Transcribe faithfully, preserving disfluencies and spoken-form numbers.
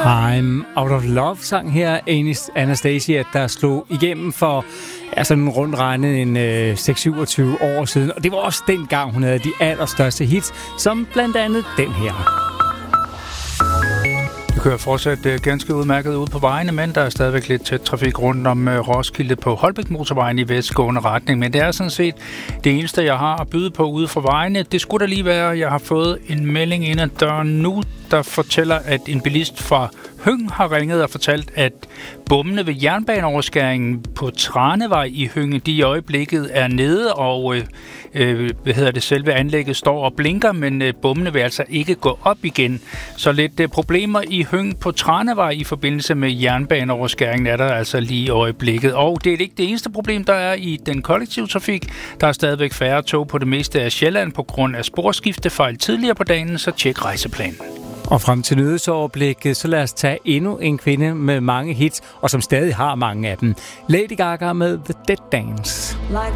I'm Out of Love sang her Anastacia, der slog igennem for ja, sådan rundt regnet en øh, seks syvogtyve år siden. Og det var også dengang, hun havde de allerstørste hits, som blandt andet den her. Det kører fortsat uh, ganske udmærket ud på vejene, men der er stadigvæk lidt tæt trafik rundt om uh, Roskilde på Holbæk motorvejen i vestgående retning. Men det er sådan set det eneste, jeg har at byde på ude for vejene. Det skulle da lige være, jeg har fået en melding ind ad døren nu, der fortæller, at en bilist fra Høng har ringet og fortalt, at bommene ved jernbaneoverskæringen på Tranevej i Høng, de i øjeblikket er nede, og øh, øh, hvad hedder det, selve anlægget står og blinker, men øh, bommene vil altså ikke gå op igen. Så lidt øh, problemer i Høng på Tranevej i forbindelse med jernbaneoverskæringen er der altså lige i øjeblikket. Og det er ikke det eneste problem, der er i den kollektive trafik. Der er stadigvæk færre tog på det meste af Sjælland på grund af sporskiftefejl tidligere på dagen, så tjek rejseplanen. Og frem til nyhedsoverblikket, så lad os tage endnu en kvinde med mange hits, og som stadig har mange af dem. Lady Gaga med The Dead Dance. Like